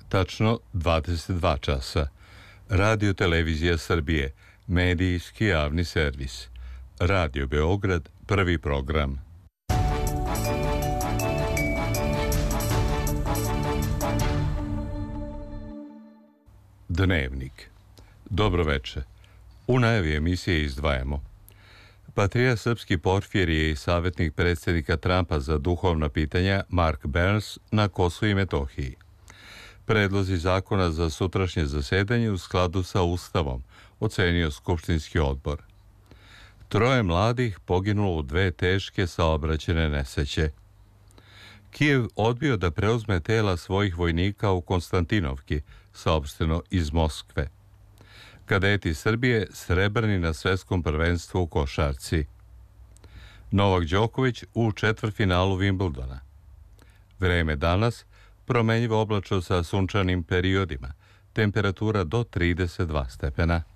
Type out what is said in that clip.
tačno 22 časa. Radio Televizija Srbije, medijski javni servis. Radio Beograd, prvi program. Dnevnik. Dobro veče. U najavi emisije izdvajamo: Patrijarh srpski Porfirije i savjetnik predsjednika Trumpa za duhovna pitanja Mark Burns na Kosovu i Metohiji. Predlozi zakona za sutrašnje zasedanje u skladu sa Ustavom, ocenio Skupštinski odbor. 3 mladih poginulo u 2 teške saobraćajne nesreće. Kijev odbio da preuzme tela svojih vojnika u Konstantinovki, saopšteno iz Moskve. Kadeti Srbije srebrni na svetskom prvenstvu u košarci. Novak Đoković u četvrtfinalu Wimbledona. Vreme danas promenjivo oblačno sa sunčanim periodima. Temperatura do 32 stepena.